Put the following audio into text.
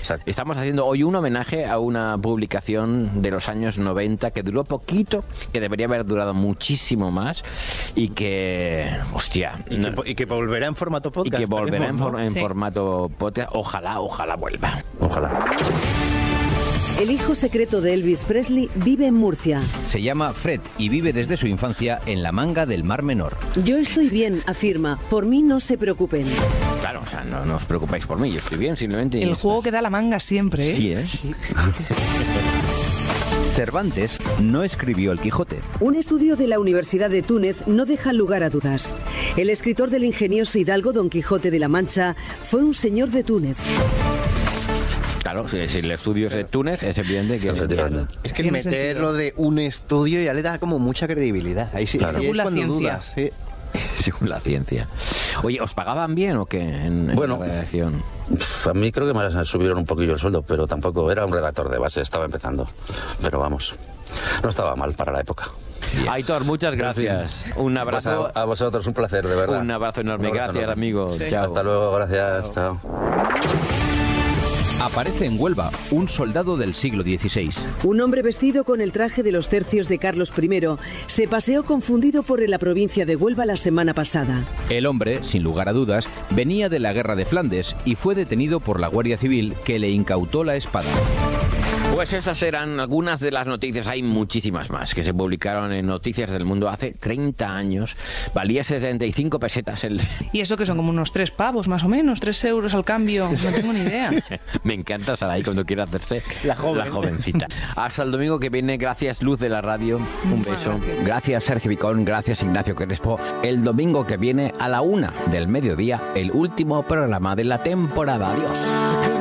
Exacto. Estamos haciendo hoy un homenaje a una publicación de los años 90 que duró poquito, que debería haber durado muchísimo más y que, hostia... Y que volverá en formato podcast. Y que volverá en Sí. formato podcast. Ojalá vuelva. Ojalá. El hijo secreto de Elvis Presley vive en Murcia. Se llama Fred y vive desde su infancia en la Manga del Mar Menor. Yo estoy bien, afirma. Por mí no se preocupen. Claro, o sea, no os preocupáis por mí, yo estoy bien, simplemente... El juego que da la manga siempre, ¿eh? Sí, ¿eh? Cervantes no escribió El Quijote. Un estudio de la Universidad de Túnez no deja lugar a dudas. El escritor del ingenioso hidalgo Don Quijote de la Mancha fue un señor de Túnez. Claro, si el estudio es de Túnez, es evidente que... Es que el Tiene meter sentido. lo de un estudio ya le da como mucha credibilidad. Ahí sí, Claro. ahí Según es la cuando ciencia. dudas. Sí. Según la ciencia. Oye, ¿os pagaban bien o qué en Bueno. la redacción? A mí creo que me subieron un poquillo el sueldo, pero tampoco era un redactor de base, estaba empezando. Pero vamos, no estaba mal para la época. Aitor, muchas gracias. Un abrazo. Pues a vosotros, un placer, de verdad. Un abrazo enorme. Un abrazo Gracias, enorme. amigo. Sí. Chao. Hasta luego, gracias. Chao. Aparece en Huelva un soldado del siglo XVI. Un hombre vestido con el traje de los tercios de Carlos I se paseó confundido por la provincia de Huelva la semana pasada. El hombre, sin lugar a dudas, venía de la guerra de Flandes y fue detenido por la Guardia Civil, que le incautó la espada. Pues esas eran algunas de las noticias. Hay muchísimas más que se publicaron en Noticias del Mundo hace 30 años. Valía 75 pesetas el... Y eso que son como unos 3 pavos más o menos, 3 euros al cambio, no tengo ni idea. Me encanta Saray cuando quiere hacerse La joven. la jovencita. Hasta el domingo que viene. Gracias, Luz de la Radio. Un beso. Gracias, Sergio Vicón. Gracias, Ignacio Crespo. El domingo que viene a la 1 del mediodía, el último programa de la temporada. Adiós.